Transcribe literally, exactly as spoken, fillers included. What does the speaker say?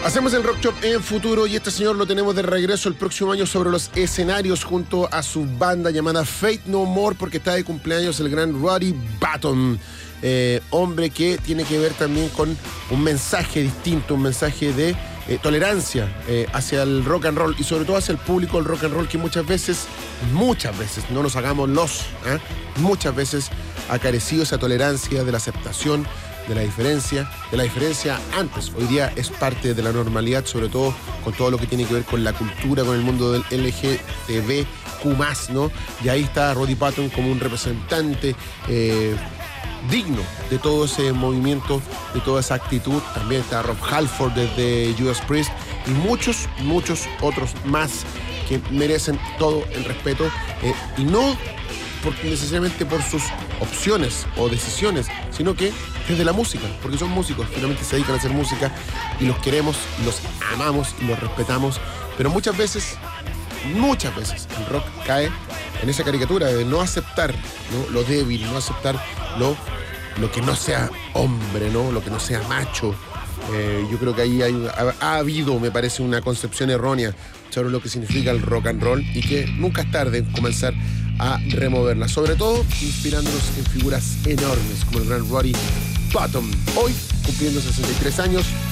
Hacemos el Rock Shop en futuro y este señor lo tenemos de regreso el próximo año sobre los escenarios junto a su banda llamada Faith No More, porque está de cumpleaños el gran Roddy Button, eh, hombre que tiene que ver también con un mensaje distinto, un mensaje de eh, tolerancia eh, hacia el rock and roll y sobre todo hacia el público del rock and roll, que muchas veces, muchas veces, no nos hagamos los, ¿eh? muchas veces ha carecido esa tolerancia de la aceptación de la diferencia, de la diferencia antes. Hoy día es parte de la normalidad, sobre todo con todo lo que tiene que ver con la cultura, con el mundo del L G B T Q más, ¿no? Y ahí está Roddy Button como un representante eh, digno de todo ese movimiento, de toda esa actitud. También está Rob Halford desde Judas Priest y muchos, muchos otros más que merecen todo el respeto eh, y no porque necesariamente por sus opciones o decisiones, sino que desde la música, porque son músicos, finalmente se dedican a hacer música y los queremos, los amamos y los respetamos, pero muchas veces, muchas veces el rock cae en esa caricatura de no aceptar, ¿no?, lo débil, no aceptar lo, lo que no sea hombre, ¿no?, lo que no sea macho. Eh, yo creo que ahí hay, ha, ha habido, me parece, una concepción errónea sobre lo que significa el rock and roll y que nunca es tarde en comenzar a removerla, sobre todo inspirándonos en figuras enormes como el gran Roddy Button, hoy cumpliendo sesenta y tres años,